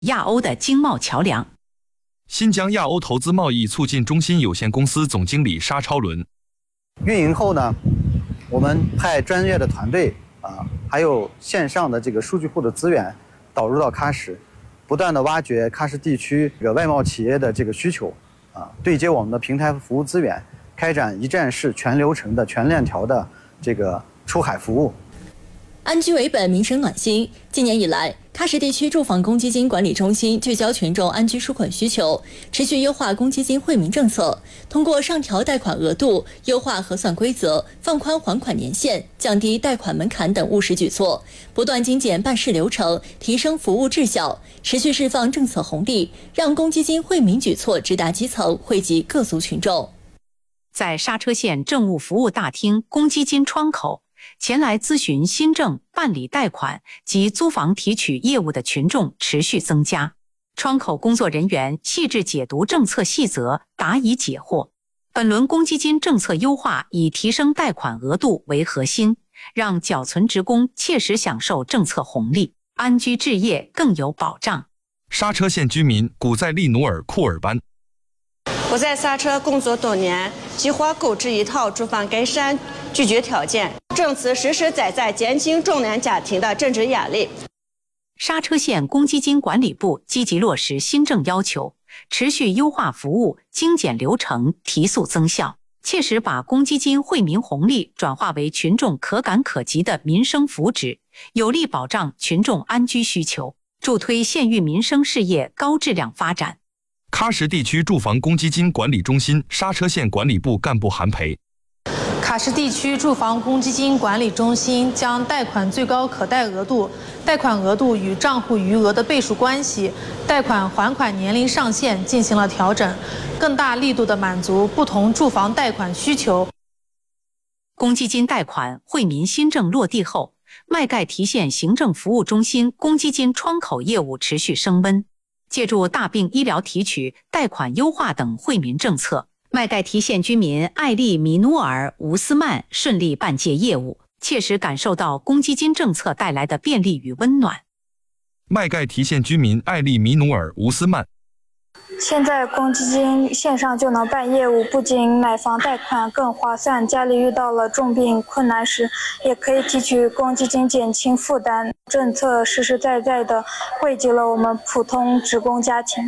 亚欧的经贸桥梁。 新疆亚欧投资贸易促进中心有限公司总经理沙超伦。 运营后呢，我们派专业的团队还有线上的这个数据库的资源导入到喀什，不断的挖掘喀什地区这个外贸企业的这个需求，对接我们的平台服务资源，开展一站式全流程的全链条的这个出海服务。 安居为本，民生暖心。今年以来，喀什地区住房公积金管理中心聚焦群众安居纾困需求，持续优化公积金惠民政策，通过上调贷款额度、优化核算规则、放宽还款年限、降低贷款门槛等务实举措，不断精简办事流程，提升服务质效，持续释放政策红利，让公积金惠民举措直达基层，惠及各族群众。 在沙车县政务服务大厅公积金窗口，前来咨询新政、办理贷款及租房提取业务的群众持续增加。窗口工作人员细致解读政策细则，答疑解惑。本轮公积金政策优化以提升贷款额度为核心，让缴存职工切实享受政策红利，安居置业更有保障。 沙车县居民古在利努尔库尔班。 我在沙车工作多年，计划购置一套住房改善拒绝条件，政策实实在在减轻中年家庭的政治压力。 沙车县公积金管理部积极落实新政要求，持续优化服务，精简流程，提速增效，切实把公积金惠民红利转化为群众可感可及的民生福祉，有力保障群众安居需求，助推县域民生事业高质量发展。 喀什地区住房公积金管理中心沙车县管理部干部韩培。 喀什地区住房公积金管理中心将贷款最高可贷额度、贷款额度与账户余额的倍数关系、贷款还款年龄上限进行了调整，更大力度地满足不同住房贷款需求。 公积金贷款惠民新政落地后，麦盖提县行政服务中心公积金窗口业务持续升温。借助大病医疗提取、贷款优化等惠民政策，麦盖提县居民艾利米努尔吴斯曼顺利办结业务，切实感受到公积金政策带来的便利与温暖。 麦盖提县居民艾利米努尔吴斯曼。 现在公积金线上就能办业务，不仅买房贷款更划算，家里遇到了重病困难时，也可以提取公积金减轻负担。政策实实在在地惠及了我们普通职工家庭。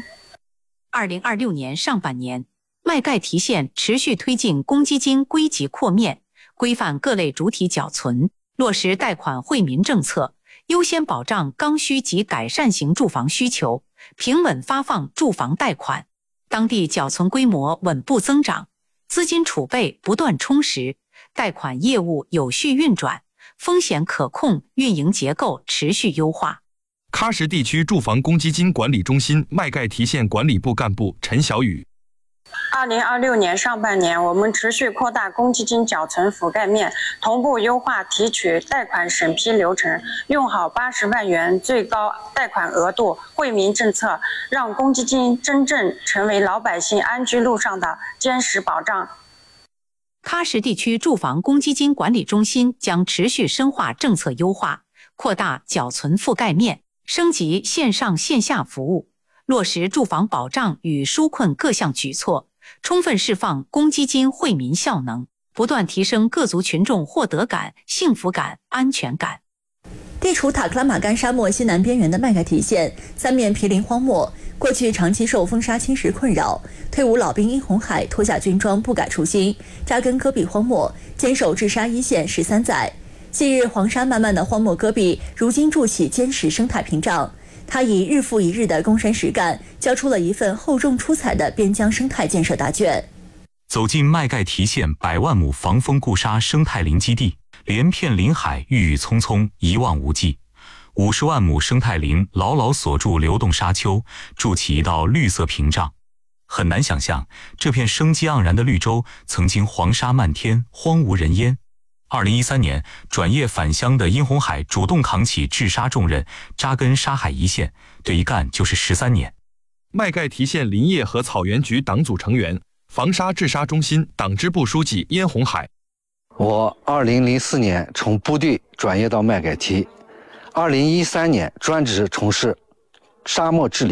2026年上半年，麦盖提县持续推进公积金归集扩面，规范各类主体缴存，落实贷款惠民政策，优先保障刚需及改善型住房需求，平稳发放住房贷款，当地缴存规模稳步增长，资金储备不断充实，贷款业务有序运转，风险可控，运营结构持续优化。 喀什地区住房公积金管理中心麦盖提县管理部干部陈小雨。 2026年上半年，我们持续扩大公积金缴存覆盖面，同步优化提取贷款审批流程，用好80万元最高贷款额度惠民政策，让公积金真正成为老百姓安居路上的坚实保障。 喀什地区住房公积金管理中心将持续深化政策优化，扩大缴存覆盖面，升级线上线下服务，落实住房保障与纾困各项举措，充分释放公积金惠民效能，不断提升各族群众获得感、幸福感、安全感。 地处塔克拉玛干沙漠西南边缘的麦盖提县，三面毗邻荒漠，过去长期受风沙侵蚀困扰。退伍老兵殷红海脱下军装，不改初心，扎根戈壁荒漠，坚守治沙一线13载。昔日黄沙漫漫的荒漠戈壁，如今筑起坚实生态屏障。他以日复一日的躬身实干，交出了一份厚重出彩的边疆生态建设答卷。 走进麦盖提县100万亩防风固沙生态林基地，连片林海郁郁葱葱，一望无际。50万亩生态林牢牢锁住流动沙丘，筑起一道绿色屏障。很难想象，这片生机盎然的绿洲曾经黄沙漫天，荒无人烟。2013年，转业返乡的殷红海主动扛起治沙重任，扎根沙海一线，这一干就是13年。 麦盖提县林业和草原局党组成员、防沙治沙中心党支部书记殷红海。 我2004年从部队转业到麦盖提，2013年专职从事沙漠治理。